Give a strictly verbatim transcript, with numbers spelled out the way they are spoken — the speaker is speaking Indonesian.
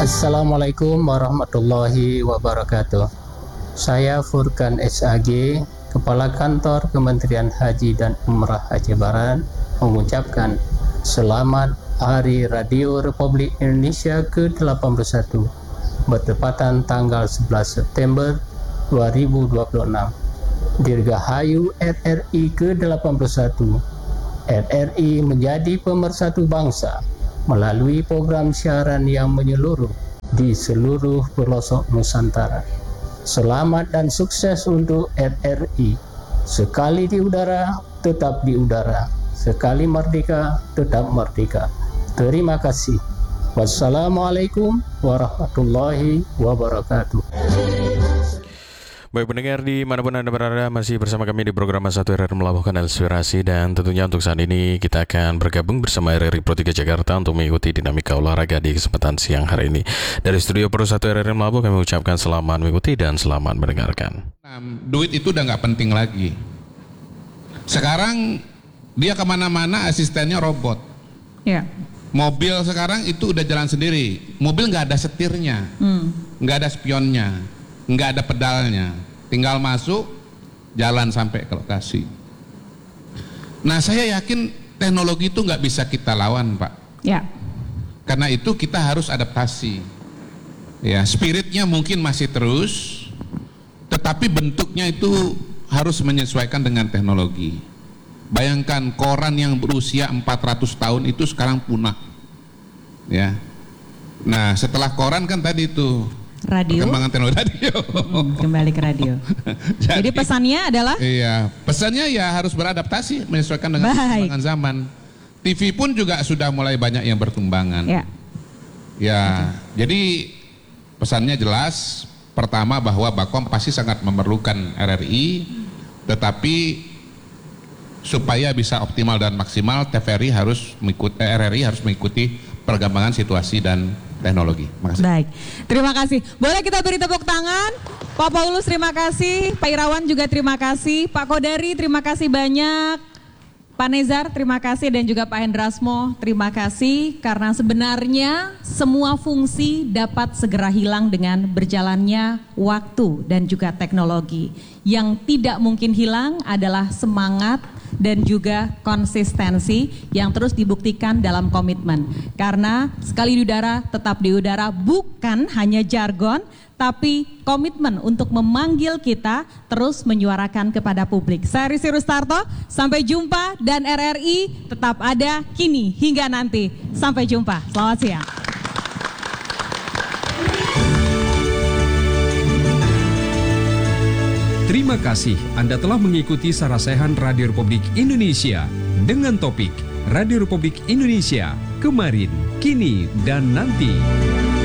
Assalamualaikum warahmatullahi wabarakatuh. Saya Furkan S A G, Kepala Kantor Kementerian Haji dan Umrah Aceh Barat, mengucapkan selamat Hari Radio Republik Indonesia ke delapan puluh satu, bertepatan tanggal sebelas September dua ribu dua puluh enam. Dirgahayu R R I ke delapan puluh satu. R R I menjadi pemersatu bangsa melalui program siaran yang menyeluruh di seluruh pelosok Nusantara. Selamat dan sukses untuk R R I. Sekali di udara, tetap di udara. Sekali merdeka, tetap merdeka. Terima kasih. Wassalamualaikum warahmatullahi wabarakatuh. Baik pendengar dimanapun Anda berada, masih bersama kami di program satu R R I Melabuhkan Inspirasi. Dan tentunya untuk saat ini kita akan bergabung bersama R R I Pro tiga Jakarta untuk mengikuti dinamika olahraga di kesempatan siang hari ini. Dari studio Pro satu R R I Melabuh kami ucapkan selamat mengikuti dan selamat mendengarkan. Duit itu udah nggak penting lagi. Sekarang dia kemana-mana asistennya robot. Ya. Mobil sekarang itu udah jalan sendiri. Mobil nggak ada setirnya, hmm. nggak ada spionnya, nggak ada pedalnya, tinggal masuk, jalan sampai ke lokasi. Nah, saya yakin teknologi itu nggak bisa kita lawan, Pak. Ya. Karena itu kita harus adaptasi. Ya, spiritnya mungkin masih terus, tetapi bentuknya itu harus menyesuaikan dengan teknologi. Bayangkan koran yang berusia empat ratus tahun itu sekarang punah. Ya. Nah, setelah koran kan tadi itu radio, perkembangan teknologi radio. Hmm, kembali ke radio. Jadi, Jadi pesannya adalah? Iya, pesannya ya harus beradaptasi menyesuaikan dengan perkembangan zaman. T V pun juga sudah mulai banyak yang berkembangan. Ya. Ya, okay. Jadi pesannya jelas. Pertama bahwa Bakom pasti sangat memerlukan R R I, tetapi supaya bisa optimal dan maksimal, T V R I harus mengikuti, R R I harus mengikuti perkembangan situasi dan teknologi. Makasih. Baik, terima kasih. Boleh kita beri tepuk tangan. Pak Paulus terima kasih, Pak Irawan juga terima kasih, Pak Kodari terima kasih banyak, Pak Nezar terima kasih, dan juga Pak Hendrasmo terima kasih, karena sebenarnya semua fungsi dapat segera hilang dengan berjalannya waktu dan juga teknologi. Yang tidak mungkin hilang adalah semangat dan juga konsistensi yang terus dibuktikan dalam komitmen. Karena sekali di udara tetap di udara bukan hanya jargon, tapi komitmen untuk memanggil kita terus menyuarakan kepada publik. Saya Risi Rustarto, sampai jumpa, dan R R I tetap ada kini hingga nanti. Sampai jumpa, selamat siang. Terima kasih Anda telah mengikuti Sarasehan Radio Republik Indonesia dengan topik Radio Republik Indonesia kemarin, kini, dan nanti.